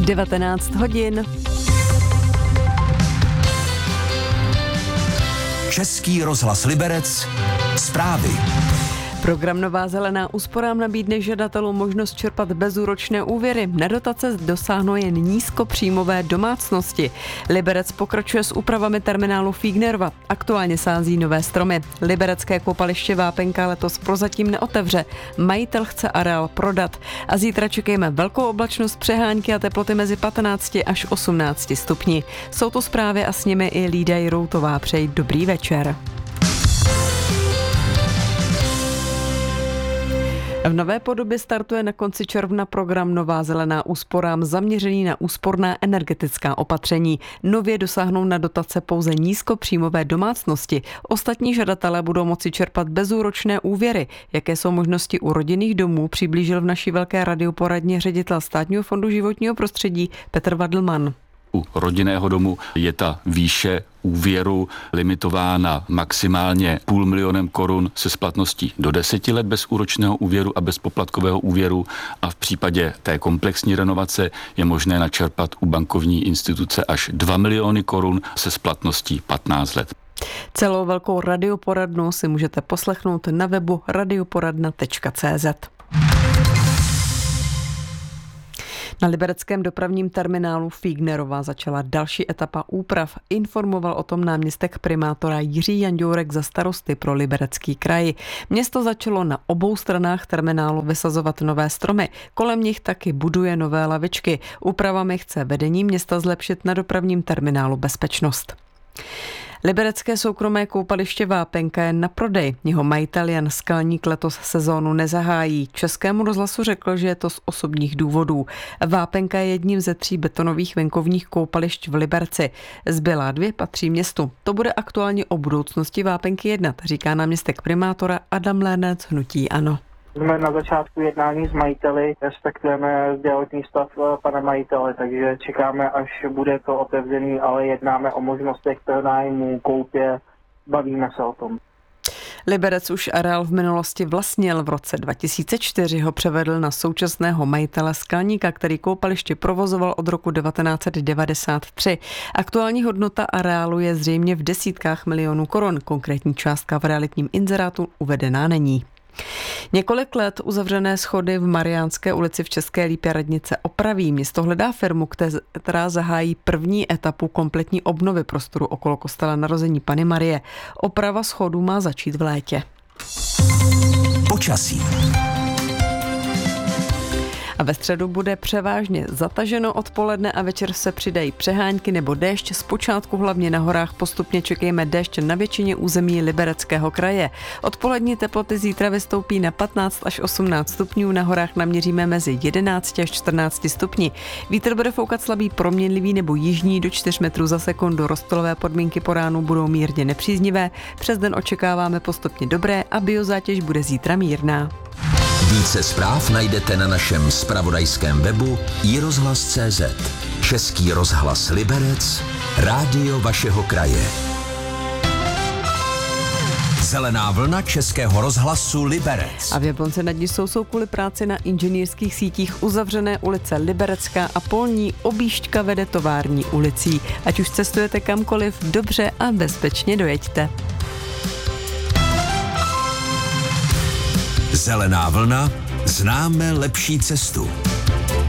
19 hodin. Český rozhlas Liberec. Zprávy. Program Nová zelená úsporám nabídne žadatelům možnost čerpat bezúročné úvěry. Na dotace dosáhnou jen nízkopříjmové domácnosti. Liberec pokračuje s úpravami terminálu Fígnerova. Aktuálně sází nové stromy. Liberecké koupaliště Vápenka letos prozatím neotevře. Majitel chce areál prodat. A zítra čekejme velkou oblačnost, přehánky a teploty mezi 15 až 18 stupni. Jsou to zprávy a s nimi i Lída Jiroutová. Přeji dobrý večer. V nové podobě startuje na konci června program Nová zelená úsporám zaměřený na úsporná energetická opatření. Nově dosáhnou na dotace pouze nízkopříjmové domácnosti. Ostatní žadatelé budou moci čerpat bezúročné úvěry. Jaké jsou možnosti u rodinných domů, přiblížil v naší velké radioporadně ředitel Státního fondu životního prostředí Petr Vadlman. U rodinného domu je ta výše úvěru limitována maximálně 500 000 korun se splatností do 10 let bez úročného úvěru a bez poplatkového úvěru a v případě té komplexní renovace je možné načerpat u bankovní instituce až 2 miliony korun se splatností 15 let. Celou velkou radioporadnu si můžete poslechnout na webu radioporadna.cz. Na libereckém dopravním terminálu Fígnerova začala další etapa úprav. Informoval o tom náměstek primátora Jiří Janďourek za starosty pro Liberecký kraj. Město začalo na obou stranách terminálu vysazovat nové stromy. Kolem nich taky buduje nové lavičky. Úpravami chce vedení města zlepšit na dopravním terminálu bezpečnost. Liberecké soukromé koupaliště Vápenka je na prodej. Jeho majitel Jan Skalník letos sezónu nezahájí. Českému rozhlasu řekl, že je to z osobních důvodů. Vápenka je jedním ze 3 betonových venkovních koupališť v Liberci. Zbylá 2 patří městu. To bude aktuálně o budoucnosti Vápenky jednat, říká náměstek primátora Adam Lénec hnutí ANO. Jsme na začátku jednání s majiteli, respektujeme zdravotní stav pana majitele, takže čekáme, až bude to otevřený, ale jednáme o možnostech pronájmu, koupě, bavíme se o tom. Liberec už areál v minulosti vlastnil. V roce 2004 ho převedl na současného majitele Skalníka, který koupaliště provozoval od roku 1993. Aktuální hodnota areálu je zřejmě v desítkách milionů korun. Konkrétní částka v realitním inzerátu uvedená není. Několik let uzavřené schody v Mariánské ulici v České Lípě radnice opraví. Město hledá firmu, která zahájí první etapu kompletní obnovy prostoru okolo kostela Narození Panny Marie. Oprava schodů má začít v létě. Počasí. A ve středu bude převážně zataženo odpoledne a večer se přidají přehánky nebo déšť. Zpočátku hlavně na horách postupně čekejme déšť na většině území Libereckého kraje. Odpolední teploty zítra vystoupí na 15 až 18 stupňů, na horách naměříme mezi 11 až 14 stupni. Vítr bude foukat slabý proměnlivý nebo jižní do 4 metrů za sekundu. Rozptylové podmínky po ránu budou mírně nepříznivé. Přes den očekáváme postupně dobré a biozátěž bude zítra mírná. Více zpráv najdete na našem zpravodajském webu iRozhlas.cz. Český rozhlas Liberec, rádio vašeho kraje. Zelená vlna Českého rozhlasu Liberec. A v Jablonci nad Nisou jsou kvůli práci na inženýrských sítích uzavřené ulice Liberecká a polní objížďka vede Tovární ulicí. Ať už cestujete kamkoliv, dobře a bezpečně dojeďte. Zelená vlna, známe lepší cestu.